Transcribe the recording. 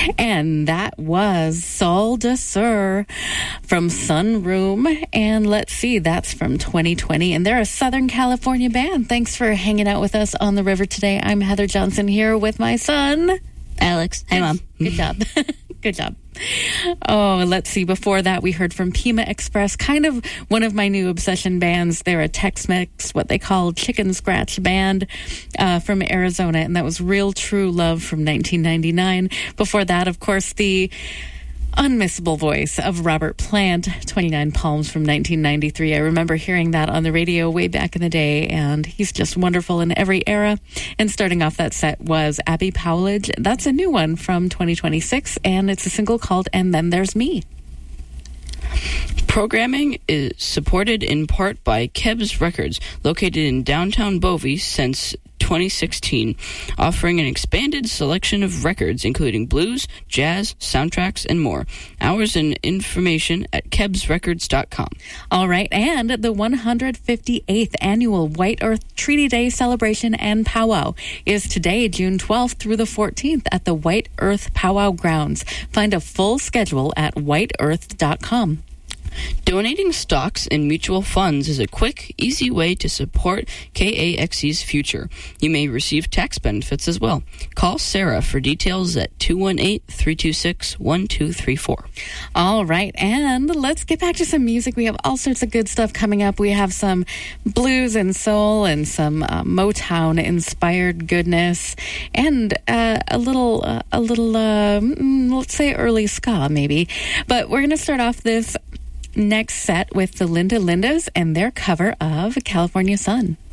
And that was Sol de Sur from Sunroom. And let's see, that's from 2020. And they're a Southern California band. Thanks for hanging out with us on the river today. I'm Heather Johnson here with my son, Alex. Hi, Mom. Good job. Good job. Oh, let's see. Before that, we heard from Pima Express, kind of one of my new obsession bands. They're a Tex-Mex, what they call chicken scratch band from Arizona. And that was Real True Love from 1999. Before that, of course, the unmissable voice of Robert Plant, 29 Palms from 1993. I remember hearing that on the radio way back in the day, and he's just wonderful in every era. And starting off that set was Abby Powledge. That's a new one from 2026, and it's a single called And Then There's Me. Programming is supported in part by Kebs Records, located in downtown Bowie since 2016, offering an expanded selection of records including blues, jazz, soundtracks, and more. Hours and information at kebsrecords.com. All right, and the 158th annual White Earth Treaty Day celebration and powwow is today, June 12th through the 14th at the White Earth Powwow Grounds. Find a full schedule at whiteearth.com. Donating stocks and mutual funds is a quick, easy way to support KAXE's future. You may receive tax benefits as well. Call Sarah for details at 218-326-1234. All right, and let's get back to some music. We have all sorts of good stuff coming up. We have some blues and soul and some Motown-inspired goodness, and a little, let's say early ska maybe. But we're going to start off this next set with the Linda Lindas and their cover of California Sun.